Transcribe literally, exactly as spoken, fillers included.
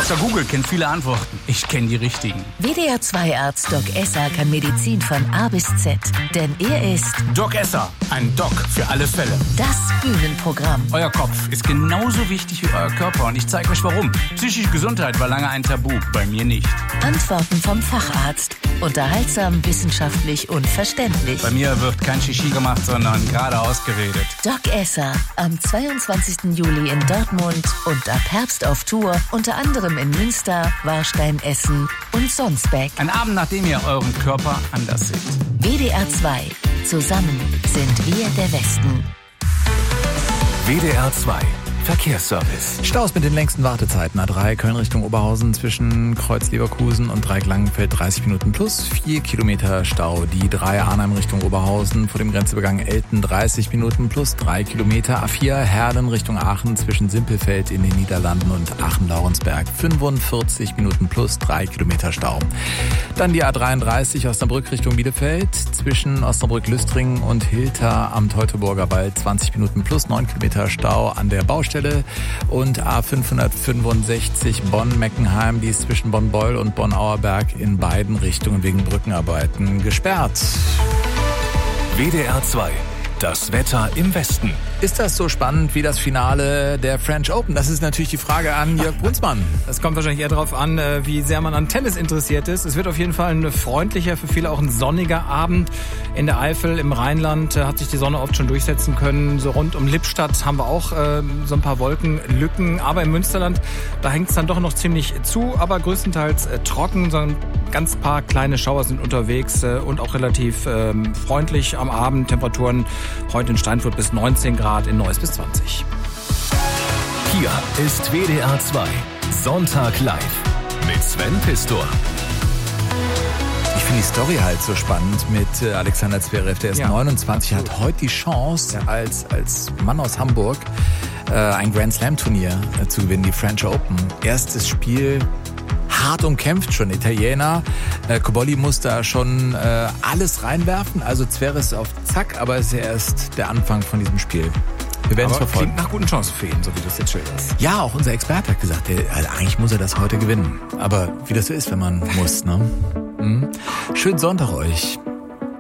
Doktor Google kennt viele Antworten. Ich kenne die richtigen. W D R zwei Arzt Doc Esser kann Medizin von A bis Z. Denn er ist Doc Esser, ein Doc für alle Fälle. Das Bühnenprogramm. Euer Kopf ist genauso wichtig wie euer Körper und ich zeige euch warum. Psychische Gesundheit war lange ein Tabu, bei mir nicht. Antworten vom Facharzt. Unterhaltsam, wissenschaftlich und verständlich. Bei mir wird kein Shishi gemacht, sondern geradeaus geredet. Doc Esser, am zweiundzwanzigsten Juli in Dortmund und ab Herbst auf Tour, unter anderem in Münster, Warstein, Essen und Sonsbeck. Ein Abend, nachdem ihr euren Körper anders seht. W D R zwei. Zusammen sind wir der Westen. W D R zwei Verkehrsservice. Staus mit den längsten Wartezeiten. A drei Köln Richtung Oberhausen zwischen Kreuz Leverkusen und Dreieck-Langenfeld dreißig Minuten plus vier Kilometer Stau. Die drei Arnhem Richtung Oberhausen vor dem Grenzübergang Elten dreißig Minuten plus drei Kilometer. A vier Herlen Richtung Aachen zwischen Simpelfeld in den Niederlanden und Aachen-Laurensberg fünfundvierzig Minuten plus drei Kilometer Stau. Dann die A dreiunddreißig Osnabrück Richtung Bielefeld zwischen Osnabrück-Lüstringen und Hilter am Teutoburger Wald zwanzig Minuten plus neun Kilometer Stau an der Baustelle. Und A fünfhundertfünfundsechzig Bonn-Meckenheim, die ist zwischen Bonn-Beul und Bonn-Auerberg in beiden Richtungen wegen Brückenarbeiten gesperrt. W D R zwei. Das Wetter im Westen. Ist das so spannend wie das Finale der French Open? Das ist natürlich die Frage an Jörg Brunsmann. Es kommt wahrscheinlich eher darauf an, wie sehr man an Tennis interessiert ist. Es wird auf jeden Fall ein freundlicher, für viele auch ein sonniger Abend. In der Eifel, im Rheinland hat sich die Sonne oft schon durchsetzen können. So rund um Lippstadt haben wir auch äh, so ein paar Wolkenlücken. Aber im Münsterland, da hängt es dann doch noch ziemlich zu. Aber größtenteils äh, trocken. So ein ganz paar kleine Schauer sind unterwegs äh, und auch relativ äh, freundlich am Abend. Temperaturen heute in Steinfurt bis neunzehn Grad, in Neuss bis zwanzig. Hier ist W D R zwei Sonntag live mit Sven Pistor. Ich finde die Story halt so spannend mit Alexander Zverev. Der ist ja neunundzwanzig, hat heute die Chance, ja. als, als Mann aus Hamburg äh, ein Grand Slam Turnier äh, zu gewinnen, die French Open. Erstes Spiel, hart umkämpft, schon Italiener. Äh, Cobolli muss da schon äh, alles reinwerfen. Also Zverev ist auf Zack, aber es ist ja erst der Anfang von diesem Spiel. Wir werden es verfolgen. Klingt nach guten Chancen für ihn, so wie du es jetzt schilderst. Ja, auch unser Experte hat gesagt, der, also eigentlich muss er das heute gewinnen. Aber wie das so ist, wenn man muss, ne? Mhm. Schönen Sonntag euch.